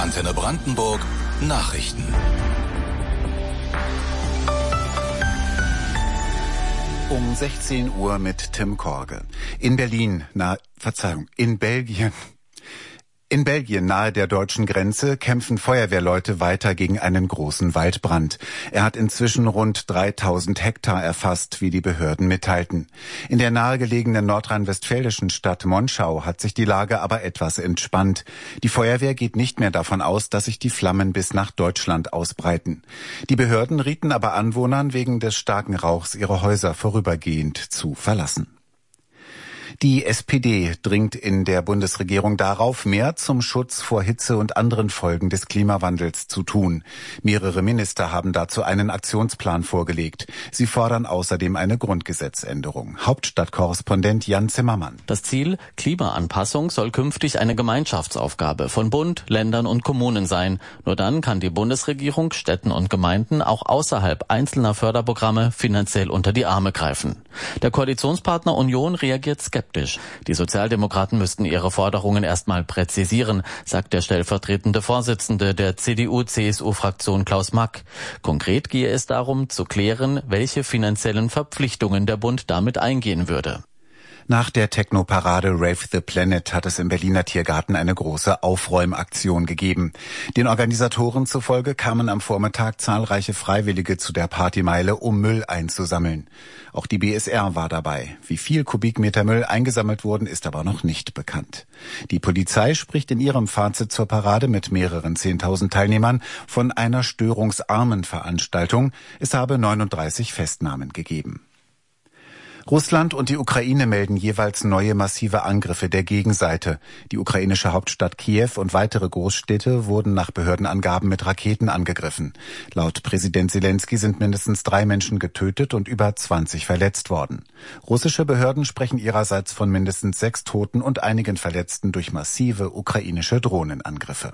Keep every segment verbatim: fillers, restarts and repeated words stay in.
Antenne Brandenburg Nachrichten. Um sechzehn Uhr mit Tim Korge. In Berlin, na, Verzeihung, in Belgien. In Belgien nahe der deutschen Grenze kämpfen Feuerwehrleute weiter gegen einen großen Waldbrand. Er hat inzwischen rund dreitausend Hektar erfasst, wie die Behörden mitteilten. In der nahegelegenen nordrhein-westfälischen Stadt Monschau hat sich die Lage aber etwas entspannt. Die Feuerwehr geht nicht mehr davon aus, dass sich die Flammen bis nach Deutschland ausbreiten. Die Behörden rieten aber Anwohnern wegen des starken Rauchs ihre Häuser vorübergehend zu verlassen. Die S P D dringt in der Bundesregierung darauf, mehr zum Schutz vor Hitze und anderen Folgen des Klimawandels zu tun. Mehrere Minister haben dazu einen Aktionsplan vorgelegt. Sie fordern außerdem eine Grundgesetzänderung. Hauptstadtkorrespondent Jan Zimmermann. Das Ziel, Klimaanpassung, soll künftig eine Gemeinschaftsaufgabe von Bund, Ländern und Kommunen sein. Nur dann kann die Bundesregierung Städten und Gemeinden auch außerhalb einzelner Förderprogramme finanziell unter die Arme greifen. Der Koalitionspartner Union reagiert skeptisch. Die Sozialdemokraten müssten ihre Forderungen erstmal präzisieren, sagt der stellvertretende Vorsitzende der C D U-C S U-Fraktion Klaus Mack. Konkret gehe es darum, zu klären, welche finanziellen Verpflichtungen der Bund damit eingehen würde. Nach der Techno-Parade Rave the Planet hat es im Berliner Tiergarten eine große Aufräumaktion gegeben. Den Organisatoren zufolge kamen am Vormittag zahlreiche Freiwillige zu der Partymeile, um Müll einzusammeln. Auch die B S R war dabei. Wie viel Kubikmeter Müll eingesammelt wurden, ist aber noch nicht bekannt. Die Polizei spricht in ihrem Fazit zur Parade mit mehreren zehntausend Teilnehmern von einer störungsarmen Veranstaltung. Es habe neununddreißig Festnahmen gegeben. Russland und die Ukraine melden jeweils neue massive Angriffe der Gegenseite. Die ukrainische Hauptstadt Kiew und weitere Großstädte wurden nach Behördenangaben mit Raketen angegriffen. Laut Präsident Zelensky sind mindestens drei Menschen getötet und über zwanzig verletzt worden. Russische Behörden sprechen ihrerseits von mindestens sechs Toten und einigen Verletzten durch massive ukrainische Drohnenangriffe.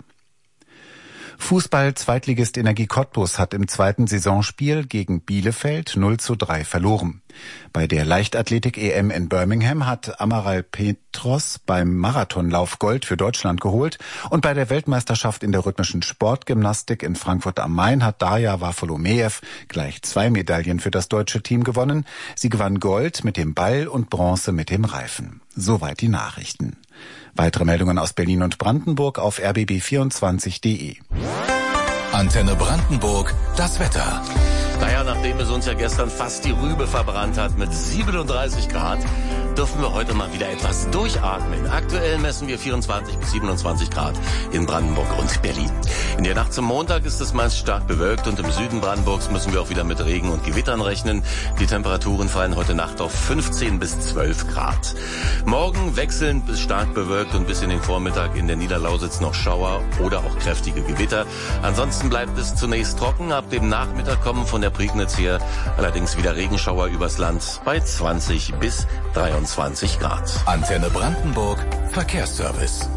Fußball-Zweitligist Energie Cottbus hat im zweiten Saisonspiel gegen Bielefeld null zu drei verloren. Bei der Leichtathletik-E M in Birmingham hat Amaral Petros beim Marathonlauf Gold für Deutschland geholt und bei der Weltmeisterschaft in der rhythmischen Sportgymnastik in Frankfurt am Main hat Darja Wafolomejew gleich zwei Medaillen für das deutsche Team gewonnen. Sie gewann Gold mit dem Ball und Bronze mit dem Reifen. Soweit die Nachrichten. Weitere Meldungen aus Berlin und Brandenburg auf r b b vierundzwanzig punkt d e. Antenne Brandenburg, das Wetter. Naja, nachdem es uns ja gestern fast die Rübe verbrannt hat mit siebenunddreißig Grad, dürfen wir heute mal wieder etwas durchatmen. Aktuell messen wir vierundzwanzig bis siebenundzwanzig Grad in Brandenburg und Berlin. In der Nacht zum Montag ist es meist stark bewölkt und im Süden Brandenburgs müssen wir auch wieder mit Regen und Gewittern rechnen. Die Temperaturen fallen heute Nacht auf fünfzehn bis zwölf Grad. Morgen wechselnd bis stark bewölkt und bis in den Vormittag in der Niederlausitz noch Schauer oder auch kräftige Gewitter. Ansonsten bleibt es zunächst trocken. Ab dem Nachmittag kommen von der Prignitz her allerdings wieder Regenschauer übers Land bei zwanzig bis dreiundzwanzig Grad. Antenne Brandenburg, Verkehrsservice.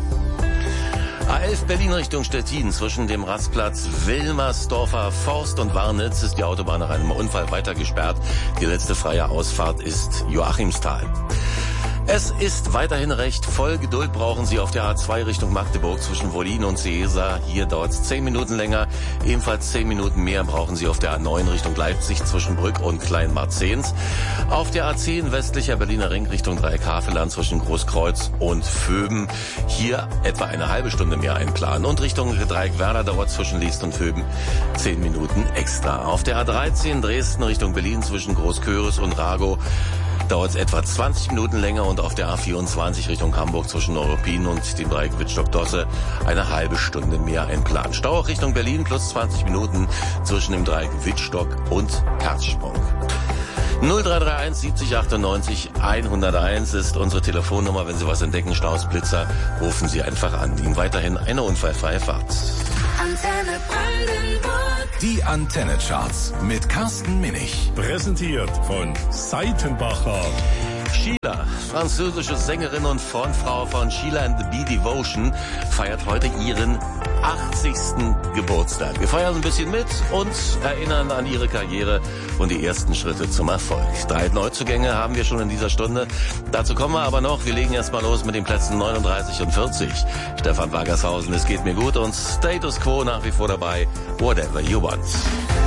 A elf Berlin Richtung Stettin. Zwischen dem Rastplatz Wilmersdorfer Forst und Warnitz ist die Autobahn nach einem Unfall weiter gesperrt. Die letzte freie Ausfahrt ist Joachimsthal. Es ist weiterhin recht voll. Geduld brauchen Sie auf der A zwei Richtung Magdeburg zwischen Wollin und Seesa. Hier dauert es zehn Minuten länger. Ebenfalls zehn Minuten mehr brauchen Sie auf der A neun Richtung Leipzig zwischen Brück und Kleinmarzens. Auf der A zehn westlicher Berliner Ring Richtung Dreieck-Havelland zwischen Großkreuz und Vöben. Hier etwa eine halbe Stunde mehr einplanen. Und Richtung Dreieck-Werder dauert zwischen Liest und Vöben zehn Minuten extra. Auf der A dreizehn Dresden Richtung Berlin zwischen Großköris und Ragow dauert es etwa zwanzig Minuten länger und auf der A vierundzwanzig Richtung Hamburg zwischen Neuruppin und dem Dreieck Wittstock-Dosse eine halbe Stunde mehr einplanen. Stau auch Richtung Berlin plus zwanzig Minuten zwischen dem Dreieck Wittstock und Katzsprung. null drei drei eins siebzig achtundneunzig hunderteins ist unsere Telefonnummer. Wenn Sie was entdecken, Staus, Blitzer, rufen Sie einfach an. Ihnen weiterhin eine unfallfreie Fahrt. Antenne Brandenburg. Die Antenne-Charts mit Carsten Minich. Präsentiert von Seitenbacher. Sheila, französische Sängerin und Frontfrau von Sheila and the Bee Devotion, feiert heute ihren achtzigsten Geburtstag. Wir feiern ein bisschen mit und erinnern an ihre Karriere und die ersten Schritte zum Erfolg. Drei Neuzugänge haben wir schon in dieser Stunde. Dazu kommen wir aber noch. Wir legen erst mal los mit den Plätzen neununddreißig und vierzig. Stefan Wagershausen, es geht mir gut und Status Quo nach wie vor dabei. Whatever you want.